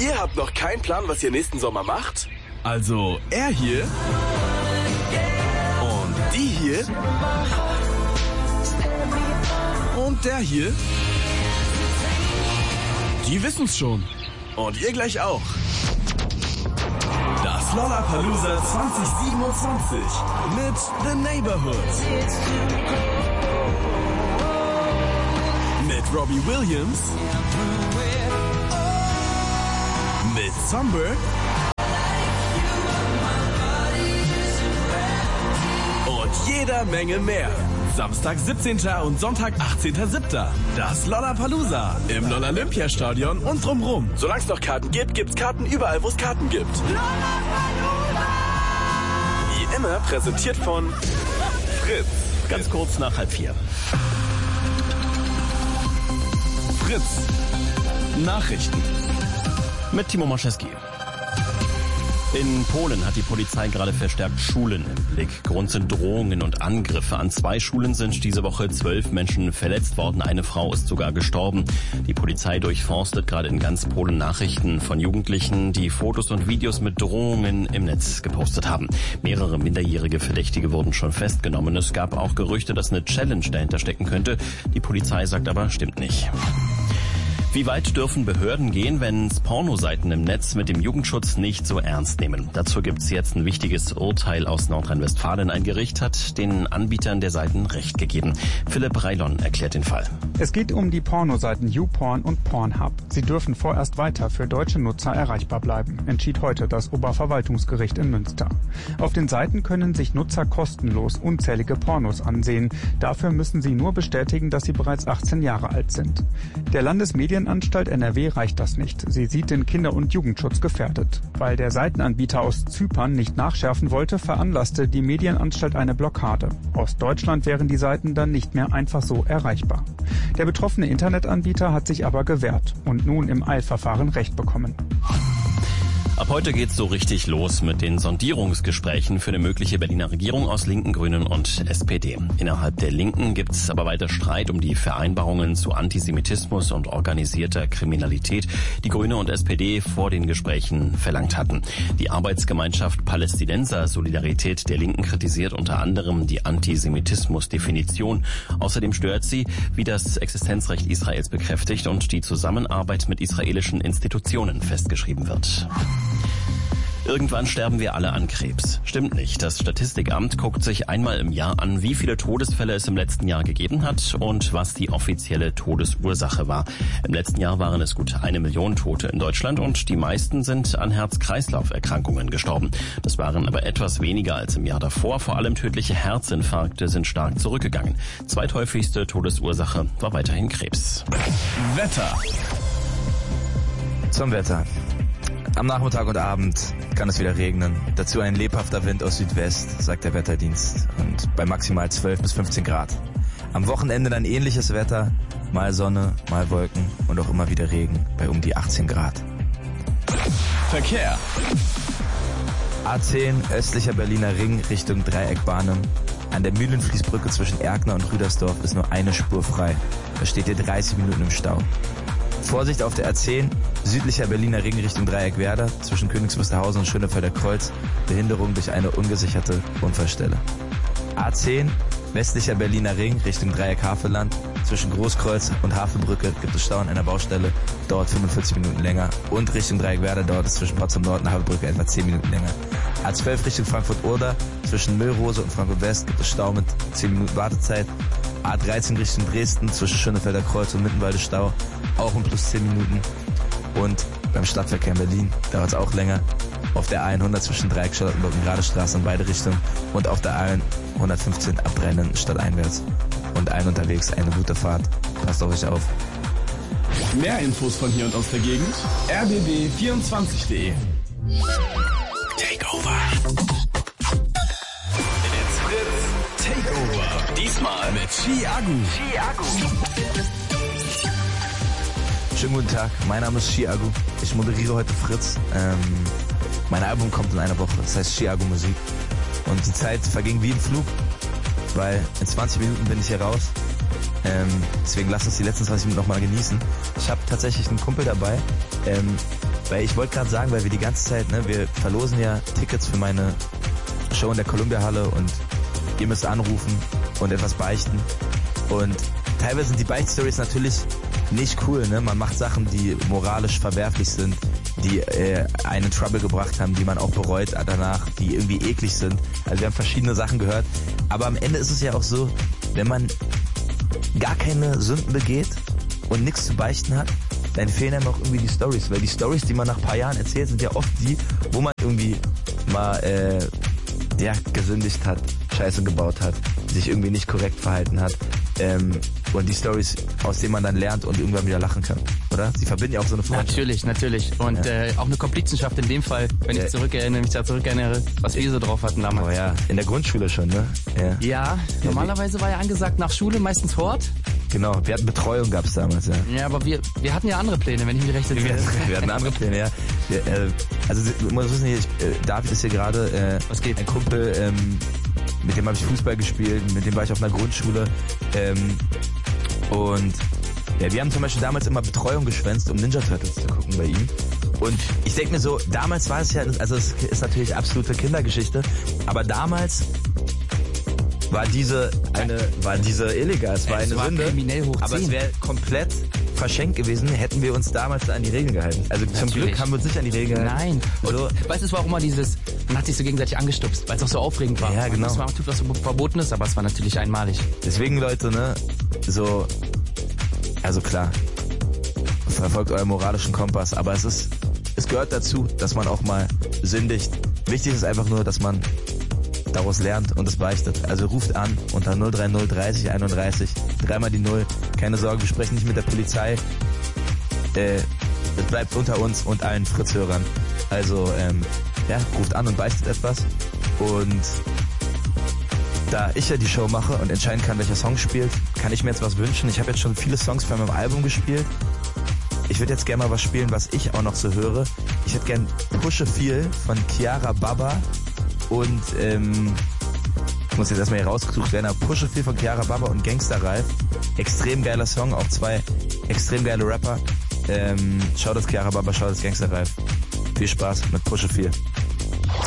Ihr habt noch keinen Plan, was ihr nächsten Sommer macht? Also er hier und die hier und der hier, die wissen's schon. Und ihr gleich auch. Das Lollapalooza 2027 mit The Neighborhood. Mit Robbie Williams. Mit Sunburn. Und jeder Menge mehr. Samstag 17. und Sonntag 18.07. Das Lollapalooza im Lollapalooza-Stadion und drumrum. Solange es noch Karten gibt, gibt's Karten überall, wo es Karten gibt. Lollapalooza! Wie immer präsentiert von Fritz. Ganz kurz nach 3:30. Fritz. Nachrichten. Mit Timo Maschewski. In Polen hat die Polizei gerade verstärkt Schulen im Blick. Grund sind Drohungen und Angriffe. An 2 Schulen sind diese Woche 12 Menschen verletzt worden. Eine Frau ist sogar gestorben. Die Polizei durchforstet gerade in ganz Polen Nachrichten von Jugendlichen, die Fotos und Videos mit Drohungen im Netz gepostet haben. Mehrere minderjährige Verdächtige wurden schon festgenommen. Es gab auch Gerüchte, dass eine Challenge dahinter stecken könnte. Die Polizei sagt aber, stimmt nicht. Wie weit dürfen Behörden gehen, wenn Pornoseiten im Netz mit dem Jugendschutz nicht so ernst nehmen? Dazu gibt's jetzt ein wichtiges Urteil aus Nordrhein-Westfalen. Ein Gericht hat den Anbietern der Seiten Recht gegeben. Philipp Reilon erklärt den Fall. Es geht um die Pornoseiten YouPorn und Pornhub. Sie dürfen vorerst weiter für deutsche Nutzer erreichbar bleiben, entschied heute das Oberverwaltungsgericht in Münster. Auf den Seiten können sich Nutzer kostenlos unzählige Pornos ansehen. Dafür müssen sie nur bestätigen, dass sie bereits 18 Jahre alt sind. Der Landesmedienanstalt NRW reicht das nicht. Sie sieht den Kinder- und Jugendschutz gefährdet. Weil der Seitenanbieter aus Zypern nicht nachschärfen wollte, veranlasste die Medienanstalt eine Blockade. Aus Deutschland wären die Seiten dann nicht mehr einfach so erreichbar. Der betroffene Internetanbieter hat sich aber gewehrt und nun im Eilverfahren Recht bekommen. Ab heute geht's so richtig los mit den Sondierungsgesprächen für eine mögliche Berliner Regierung aus Linken, Grünen und SPD. Innerhalb der Linken gibt's aber weiter Streit um die Vereinbarungen zu Antisemitismus und organisierter Kriminalität, die Grüne und SPD vor den Gesprächen verlangt hatten. Die Arbeitsgemeinschaft Palästinenser Solidarität der Linken kritisiert unter anderem die Antisemitismus-Definition. Außerdem stört sie, wie das Existenzrecht Israels bekräftigt und die Zusammenarbeit mit israelischen Institutionen festgeschrieben wird. Irgendwann sterben wir alle an Krebs. Stimmt nicht. Das Statistikamt guckt sich einmal im Jahr an, wie viele Todesfälle es im letzten Jahr gegeben hat und was die offizielle Todesursache war. Im letzten Jahr waren es gut 1 Million Tote in Deutschland und die meisten sind an Herz-Kreislauf-Erkrankungen gestorben. Das waren aber etwas weniger als im Jahr davor. Vor allem tödliche Herzinfarkte sind stark zurückgegangen. Zweithäufigste Todesursache war weiterhin Krebs. Wetter. Zum Wetter. Am Nachmittag und Abend kann es wieder regnen. Dazu ein lebhafter Wind aus Südwest, sagt der Wetterdienst. Und bei maximal 12 bis 15 Grad. Am Wochenende dann ähnliches Wetter. Mal Sonne, mal Wolken und auch immer wieder Regen bei um die 18 Grad. Verkehr. A10 östlicher Berliner Ring Richtung Dreieckbahnen. An der Mühlenfließbrücke zwischen Erkner und Rüdersdorf ist nur eine Spur frei. Da steht ihr 30 Minuten im Stau. Vorsicht auf der A10, südlicher Berliner Ring Richtung Dreieckwerder, zwischen Königs Wusterhausen und Schönefelder Kreuz, Behinderung durch eine ungesicherte Unfallstelle. A10, westlicher Berliner Ring Richtung Dreieck Havelland, zwischen Großkreuz und Havelbrücke gibt es Stau an einer Baustelle, dauert 45 Minuten länger. Und Richtung Dreieckwerder dauert es zwischen Potsdam Nord und Havelbrücke etwa 10 Minuten länger. A12 Richtung Frankfurt-Oder, zwischen Müllrose und Frankfurt-West gibt es Stau mit 10 Minuten Wartezeit. A13 Richtung Dresden, zwischen Schönefelder Kreuz und Mittenwalde Stau, auch um plus 10 Minuten. Und beim Stadtverkehr in Berlin dauert es auch länger. Auf der A100 zwischen Dreieck, Charlottenburg und Radestraße in beide Richtungen. Und auf der A115 abbrennen stadteinwärts. Und allen unterwegs eine gute Fahrt. Passt auf euch auf. Mehr Infos von hier und aus der Gegend. rbb24.de. Takeover. It's Fritz Takeover. Diesmal mit Chiagu. Schönen guten Tag, mein Name ist Chiagu. Ich moderiere heute Fritz. Mein Album kommt in einer Woche, das heißt Chiagu Musik. Und die Zeit verging wie im Flug, weil in 20 Minuten bin ich hier raus. Deswegen lasst uns die letzten 20 Minuten nochmal genießen. Ich habe tatsächlich einen Kumpel dabei, Weil ich wollte gerade sagen, weil wir die ganze Zeit, ne, wir verlosen ja Tickets für meine Show in der Columbia-Halle und ihr müsst anrufen und etwas beichten. Und teilweise sind die Beichtstories natürlich nicht cool, ne? Man macht Sachen, die moralisch verwerflich sind, die einen Trouble gebracht haben, die man auch bereut danach, die irgendwie eklig sind. Also wir haben verschiedene Sachen gehört. Aber am Ende ist es ja auch so, wenn man gar keine Sünden begeht und nichts zu beichten hat, dann fehlen einem auch irgendwie die Stories. Weil die Stories, die man nach ein paar Jahren erzählt, sind ja oft die, wo man irgendwie mal gesündigt hat, Scheiße gebaut hat, sich irgendwie nicht korrekt verhalten hat. Und die Stories, aus denen man dann lernt und irgendwann wieder lachen kann, oder? Sie verbinden ja auch so eine Freundschaft. Natürlich. Und auch eine Komplizenschaft in dem Fall, wenn ich mich da zurückerinnere, was wir so drauf hatten damals. Oh ja, in der Grundschule schon, ne? Ja, normalerweise war ja angesagt nach Schule meistens Hort. Genau, wir hatten Betreuung, gab's damals, ja. Ja, aber wir hatten ja andere Pläne, wenn ich mich recht erinnere. Wir hatten andere Pläne, ja. Also, du musst wissen, David ist hier gerade ein Kumpel, mit dem habe ich Fußball gespielt, mit dem war ich auf einer Grundschule. Und ja, wir haben zum Beispiel damals immer Betreuung geschwänzt, um Ninja Turtles zu gucken bei ihm. Und ich denke mir so, damals war es ja, also es ist natürlich absolute Kindergeschichte, aber damals war diese illegal, es war eine Sünde, kriminell hoch 10. aber es wäre komplett verschenkt gewesen, hätten wir uns damals da an die Regeln gehalten. Also zum Glück haben wir uns nicht an die Regeln gehalten. Nein. So. Und weißt du, es war auch immer man hat sich so gegenseitig angestupst, weil es auch so aufregend war. Ja, genau. Es war was verboten ist, aber es war natürlich einmalig. Deswegen, Leute, ne, also klar, verfolgt euren moralischen Kompass, aber es gehört dazu, dass man auch mal sündigt. Wichtig ist einfach nur, dass man daraus lernt und es beichtet. Also ruft an unter 030 30 31, dreimal die 0. Keine Sorge, wir sprechen nicht mit der Polizei. Es bleibt unter uns und allen Fritz-Hörern. Also, ruft an und beichtet etwas. Und da ich ja die Show mache und entscheiden kann, welcher Song spielt, kann ich mir jetzt was wünschen. Ich habe jetzt schon viele Songs von meinem Album gespielt. Ich würde jetzt gerne mal was spielen, was ich auch noch so höre. Ich hätte gern Pushe Viel von Chiara Baba und ich muss jetzt erstmal hier rausgesucht werden, aber Pushe Viel von Chiara Baba und Gangster Ralf. Extrem geiler Song, auch zwei extrem geile Rapper. Schaut das Chiara Baba, schaut das Gangster Ralf. Viel Spaß mit Pushe Viel.